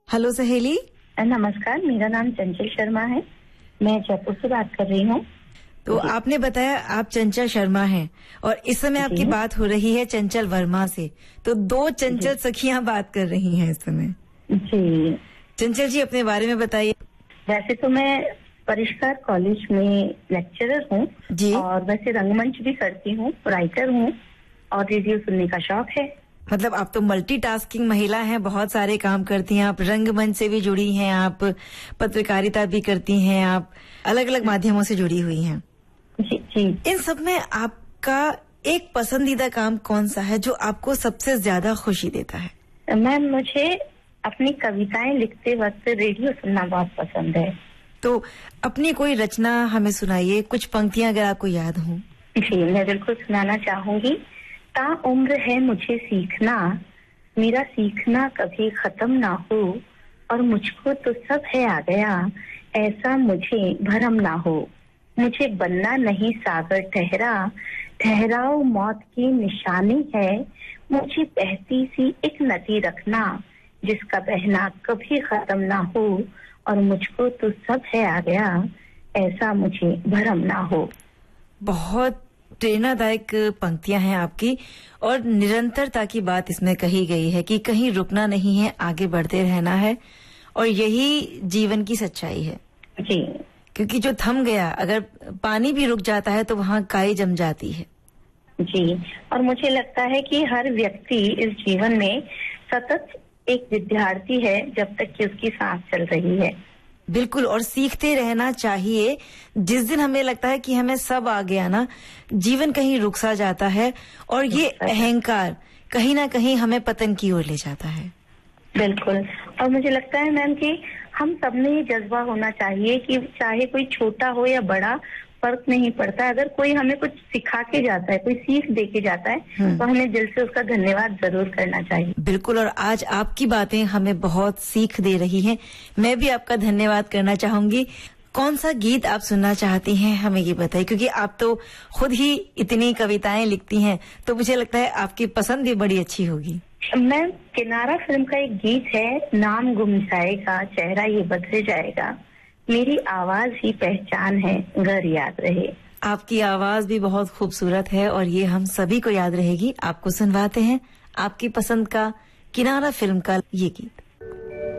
Hello सहेली। नमस्कार, मेरा नाम चंचल शर्मा है। मैं जयपुर से बात कर रही हूँ। तो आपने बताया आप चंचल शर्मा हैं और इस समय आपकी बात हो रही है चंचल वर्मा से। तो दो चंचल सखियां बात कर रही हैं इस समय। जी चंचल जी, अपने बारे में बताइए। वैसे तो मैं परिष्कार कॉलेज में लेक्चरर हूँ और वैसे रंगमंच भी करती हूँ, राइटर हूँ और रेडियो सुनने का शौक है। मतलब आप तो मल्टीटास्किंग महिला हैं, बहुत सारे काम करती हैं। आप रंगमंच से भी जुड़ी हैं, आप पत्रकारिता भी करती हैं, आप अलग अलग माध्यमों से जुड़ी हुई हैं। जी। इन सब में आपका एक पसंदीदा काम कौन सा है जो आपको सबसे ज्यादा खुशी देता है? मैम, मुझे अपनी कविताएं लिखते वक्त रेडियो सुनना बहुत पसंद है। तो अपनी कोई रचना हमें सुनाइए, कुछ पंक्तियां अगर आपको याद हो। जी, मैं बिल्कुल सुनाना चाहूंगी। ता उम्र है मुझे सीखना, मेरा सीखना कभी खत्म ना हो, और मुझको तो सब है आ गया, ऐसा मुझे भरम ना हो। मुझे बनना नहीं सागर ठहरा, ठहराओ मौत की निशानी है। मुझे बहती सी एक नदी रखना, जिसका बहना कभी खत्म ना हो, और मुझको तो सब है आ गया, ऐसा मुझे भरम ना हो। बहुत प्रेरणादायक पंक्तियां हैं आपकी और निरंतरता की बात इसमें कही गई है कि कहीं रुकना नहीं है, आगे बढ़ते रहना है और यही जीवन की सच्चाई है। जी, क्योंकि जो थम गया, अगर पानी भी रुक जाता है तो वहाँ काई जम जाती है। जी, और मुझे लगता है कि हर व्यक्ति इस जीवन में सतत एक विद्यार्थी है जब तक कि उसकी सांस चल रही है। बिल्कुल, और सीखते रहना चाहिए। जिस दिन हमें लगता है कि हमें सब आ गया ना, जीवन कहीं रुक सा जाता है और ये अहंकार कहीं ना कहीं हमें पतन की ओर ले जाता है। बिल्कुल, और मुझे लगता है मैम कि हम सब में ये जज्बा होना चाहिए कि चाहे कोई छोटा हो या बड़ा, फर्क नहीं पड़ता। अगर कोई हमें कुछ सिखा के जाता है, कोई सीख दे के जाता है, तो हमें दिल से उसका धन्यवाद जरूर करना चाहिए। बिल्कुल, और आज आपकी बातें हमें बहुत सीख दे रही हैं। मैं भी आपका धन्यवाद करना चाहूंगी। कौन सा गीत आप सुनना चाहती हैं, हमें ये बताइए, क्योंकि आप तो खुद ही इतनी कविताएं लिखती हैं, तो मुझे लगता है आपकी पसंद भी बड़ी अच्छी होगी। मैम, किनारा फिल्म का एक गीत है, नाम गुम जाएगा चेहरा ये बदल जाएगा, मेरी आवाज ही पहचान है घर याद रहे। आपकी आवाज भी बहुत खूबसूरत है और ये हम सभी को याद रहेगी। आपको सुनवाते हैं आपकी पसंद का किनारा फिल्म का ये गीत।